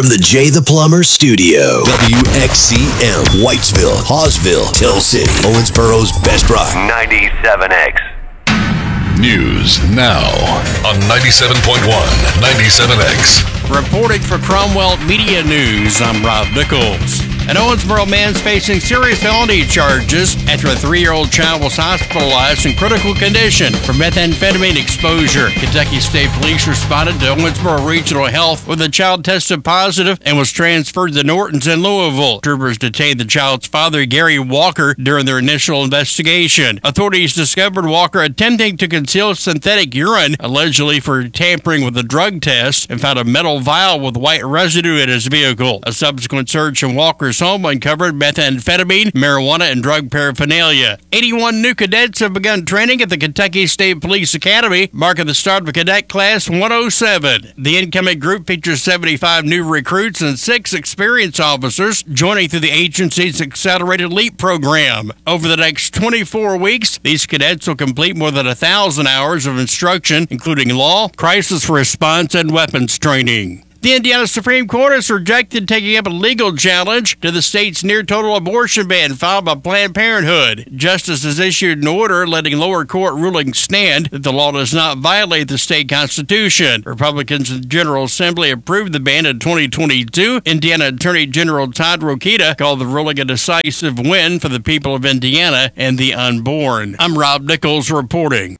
from the Jay the Plumber studio. WXCM, Whitesville, Hawesville, Hill City, Owensboro's best rock. 97X. News now on 97.1, 97X. Reporting for Cromwell Media News, I'm Rob Nichols. An Owensboro man's facing serious felony charges after a 3-year-old child was hospitalized in critical condition for methamphetamine exposure. Kentucky State Police responded to Owensboro Regional Health when the child tested positive and was transferred to Norton's in Louisville. Troopers detained the child's father, Gary Walker, during their initial investigation. Authorities discovered Walker attempting to conceal synthetic urine, allegedly for tampering with a drug test, and found a metal vial with white residue in his vehicle. A subsequent search in Walker's home uncovered methamphetamine, marijuana, and drug paraphernalia. 81 new cadets have begun training at the Kentucky State Police Academy, marking the start of Cadet Class 107. The incoming group features 75 new recruits and 6 experienced officers joining through the agency's Accelerated LEAP program. Over the next 24 weeks, these cadets will complete more than 1,000 hours of instruction, including law, crisis response, and weapons training. The Indiana Supreme Court has rejected taking up a legal challenge to the state's near-total abortion ban filed by Planned Parenthood. Justice has issued an order letting lower court rulings stand that the law does not violate the state constitution. Republicans in the General Assembly approved the ban in 2022. Indiana Attorney General Todd Rokita called the ruling a decisive win for the people of Indiana and the unborn. I'm Rob Nichols reporting.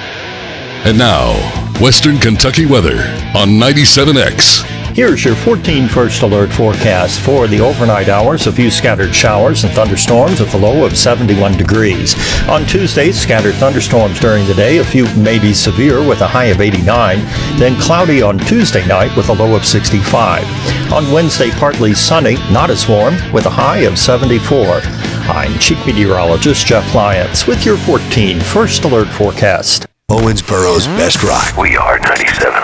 And now, Western Kentucky weather on 97X. Here's your 14 First Alert forecast for the overnight hours. A few scattered showers and thunderstorms with a low of 71 degrees. On Tuesday, scattered thunderstorms during the day, a few maybe severe with a high of 89. Then cloudy on Tuesday night with a low of 65. On Wednesday, partly sunny, not as warm, with a high of 74. I'm Chief Meteorologist Jeff Lyons with your 14 First Alert forecast. Owensboro's best rock. We are 97.